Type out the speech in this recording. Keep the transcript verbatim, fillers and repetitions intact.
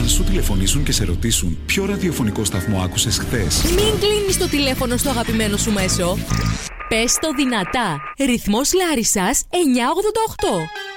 σου τηλεφωνήσουν και σε ρωτήσουν ποιο ραδιοφωνικό σταθμό άκουσες χθες, μην κλείνεις το τηλέφωνο στο αγαπημένο σου μέσο. Πες το δυνατά. Ρυθμός Λάρισσας εννιακόσια ογδόντα οκτώ.